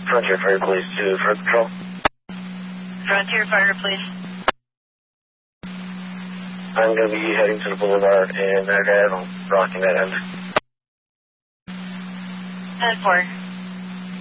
Frontier Fire Police to Fire Patrol. Frontier Fire Police. I'm going to be heading to the boulevard in Madrid on Rocky that end. 10-4.